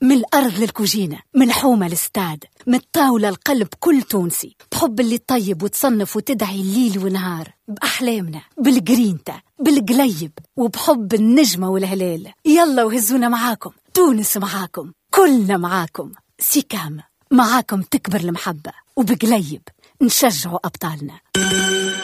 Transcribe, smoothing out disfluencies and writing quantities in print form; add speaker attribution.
Speaker 1: من الأرض للكوجينة، من الحومة للستاد، من الطاولة القلب كل تونسي، بحب اللي طيب وتصنف وتدعي الليل ونهار، بأحلامنا، بالجرينتا، بالقليب، وبحب النجمة والهلال. يلا وهزونا معاكم، تونس معاكم، كلنا معاكم. سيكام معاكم تكبر المحبة، وبقليب نشجعوا أبطالنا.